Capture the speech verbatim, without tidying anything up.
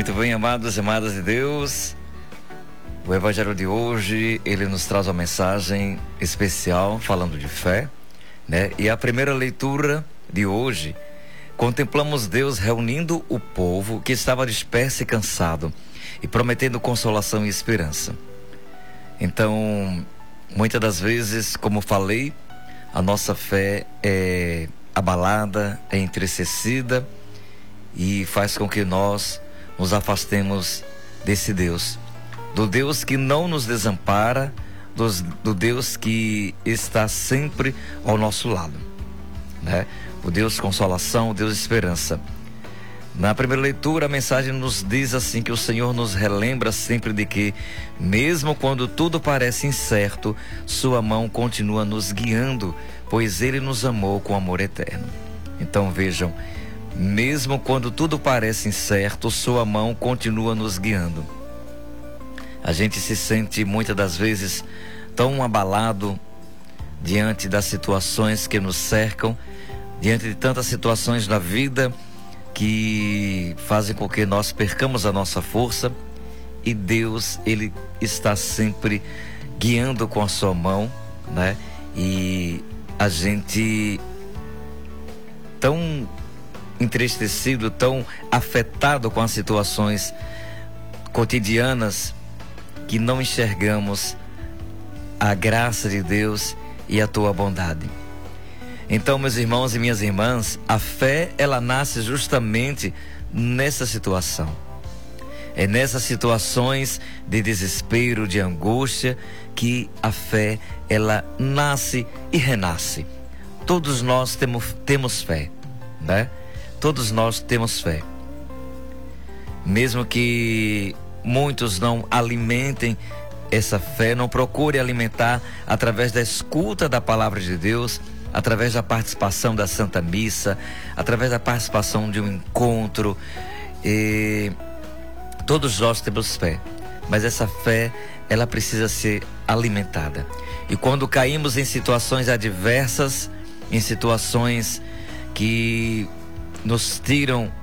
Muito bem, amados e amadas de Deus. O Evangelho de hoje, ele nos traz uma mensagem especial falando de fé, né? E a primeira leitura de hoje, contemplamos Deus reunindo o povo que estava disperso e cansado e prometendo consolação e esperança. Então, muitas das vezes, como falei, a nossa fé é abalada, é entristecida e faz com que nós nos afastemos desse Deus, do Deus que não nos desampara, dos, do Deus que está sempre ao nosso lado, né? O Deus consolação, o Deus esperança. Na primeira leitura, a mensagem nos diz assim, que o Senhor nos relembra sempre de que, mesmo quando tudo parece incerto, sua mão continua nos guiando, pois Ele nos amou com amor eterno. Então vejam, mesmo quando tudo parece incerto, sua mão continua nos guiando. A gente se sente muitas das vezes tão abalado diante das situações que nos cercam, diante de tantas situações na vida que fazem com que nós percamos a nossa força, e Deus, Ele está sempre guiando com a sua mão, né? E a gente tão entristecido, tão afetado com as situações cotidianas, que não enxergamos a graça de Deus e a tua bondade. Então, meus irmãos e minhas irmãs, a fé, ela nasce justamente nessa situação. É nessas situações de desespero, de angústia, que a fé, ela nasce e renasce. Todos nós temos, temos fé, né? Todos nós temos fé. Mesmo que muitos não alimentem essa fé, não procurem alimentar através da escuta da palavra de Deus, através da participação da Santa Missa, através da participação de um encontro. E todos nós temos fé, mas essa fé, ela precisa ser alimentada. E quando caímos em situações adversas, em situações que nos tiram